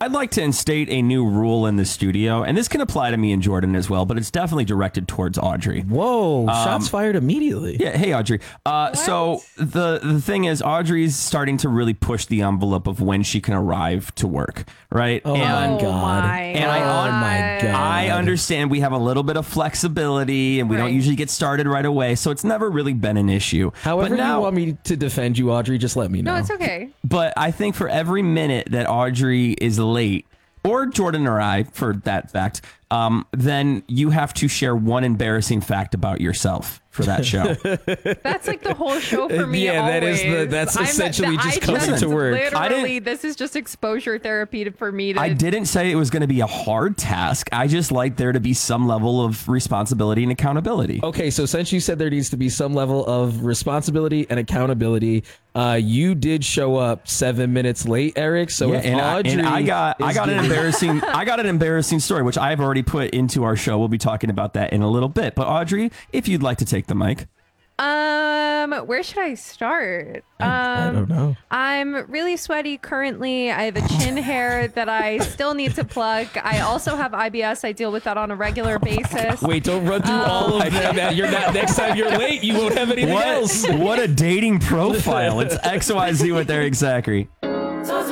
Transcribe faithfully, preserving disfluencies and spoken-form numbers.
I'd like to instate a new rule in the studio, and this can apply to me and Jordan as well, but it's definitely directed towards Audrey. Whoa, Um, shots fired immediately. Yeah, hey Audrey. Uh, so the the thing is, Audrey's starting to really push the envelope of when she can arrive to work, right? Oh and, my God. my And I- Oh my God. I understand we have a little bit of flexibility, and we don't Right. usually get started right away, so it's never really been an issue. However but now, you want me to defend you, Audrey, just let me know. No, it's okay. But I think for every minute that Audrey is late, or Jordan or I, for that fact, um, then you have to share one embarrassing fact about yourself for that show. That's like the whole show for me. Yeah, that is the- always. that's I'm- essentially I just coming just to work. I Literally, didn't- this is just exposure therapy to, for me to. I didn't say it was going to be a hard task. I just like there to be some level of responsibility and accountability. Okay, so since you said there needs to be some level of responsibility and accountability, uh, you did show up seven minutes late, Eric. So Yeah, if and, I, Audrey and I got I is got an doing- embarrassing I got an embarrassing story which I've already put into our show. We'll be talking about that in a little bit. But Audrey, if you'd like to take the mic. Um, where should I start? Um, I don't know. I'm really sweaty currently. I have a chin hair that I still need to plug. I also have I B S. I deal with that on a regular basis. Wait, don't run through all of them. That you're not. Next time you're late, you won't have anything else. What what a dating profile. It's X Y Z with Eric Zachary. So